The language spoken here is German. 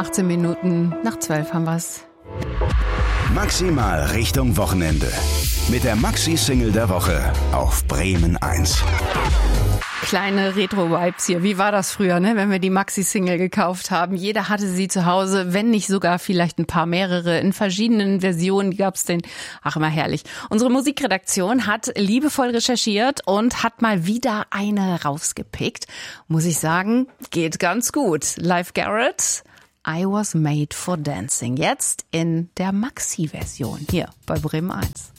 18 Minuten nach 12 haben wir's. Maximal Richtung Wochenende. Mit der Maxi-Single der Woche auf Bremen 1. Kleine Retro-Vibes hier. Wie war das früher, ne? Wenn wir die Maxi-Single gekauft haben? Jeder hatte sie zu Hause, wenn nicht sogar vielleicht ein paar mehrere. In verschiedenen Versionen gab's den. Ach, immer herrlich. Unsere Musikredaktion hat liebevoll recherchiert und hat mal wieder eine rausgepickt. Muss ich sagen, geht ganz gut. Live Garrett, I Was Made for Dancing. Jetzt in der Maxi-Version hier bei Bremen 1.